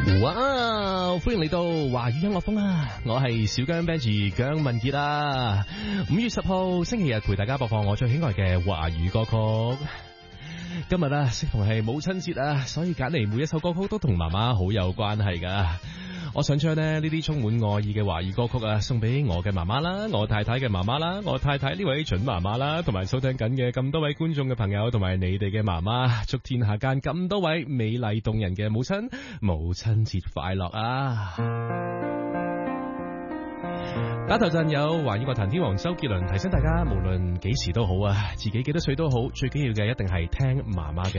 哇！歡迎嚟到華語音樂風啊！我係小姜 Benji 姜文傑啊！5月10號星期日陪大家播放我最喜愛嘅華語歌曲。今日啊，適逢係母親節啊，所以揀嚟每一首歌曲都同媽媽好有關係噶。我想將呢啲充滿愛意嘅華語歌曲啊，送俾我嘅媽媽啦，我太太嘅媽媽啦，我太太呢位準媽媽啦，同埋收聽緊嘅咁多位觀眾嘅朋友，同埋你哋嘅媽媽，祝天下間咁多位美麗動人嘅母親節快樂啊！打頭陣有華語樂壇天王周杰倫提醒大家，無論幾時都好啊，自己幾多歲都好，最緊要嘅一定係聽媽媽嘅